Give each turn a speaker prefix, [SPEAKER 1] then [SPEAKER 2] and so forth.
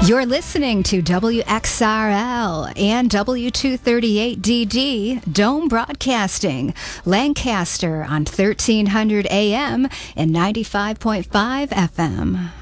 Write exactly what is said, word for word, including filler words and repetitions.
[SPEAKER 1] You're listening to W X R L and W two thirty-eight D D, Dome Broadcasting, Lancaster on thirteen hundred A M and ninety-five point five F M.